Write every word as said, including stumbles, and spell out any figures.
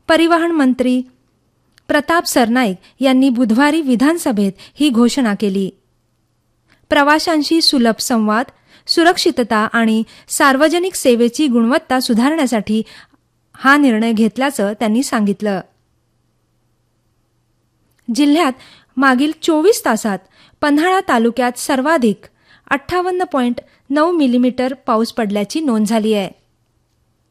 परिवहन मंत्री प्रताप सरनाईक यांनी बुधवारी विधानसभेत ही घोषणा केली. प्रवाशांशी सुलभ संवाद, सुरक्षितता आणि सार्वजनिक सेवेची गुणवत्ता सुधारण्यासाठी हा निर्णय घेतल्याचं त्यांनी सांगितलं. जिल्ह्यात मागील चोवीस तासात पन्हाळा तालुक्यात सर्वाधिक अठ्ठावन्न पॉइंट नऊ मिलीमीटर पाऊस पडल्याची नोंद झाली आहे.